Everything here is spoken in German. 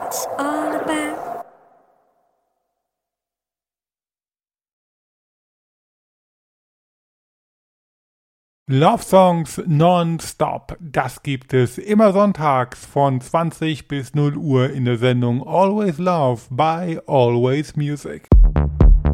it's all about. Love Songs non-stop. Das gibt es immer sonntags von 20 bis 0 Uhr in der Sendung Always Love by Always Music.